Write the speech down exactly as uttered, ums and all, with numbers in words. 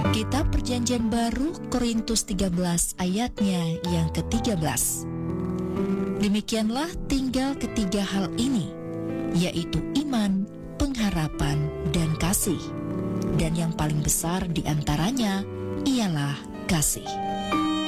Kitab Perjanjian Baru Korintus tiga belas ayatnya yang ketiga belas. Demikianlah tinggal ketiga hal ini, yaitu iman, pengharapan, dan kasih. Dan yang paling besar di antaranya ialah kasih.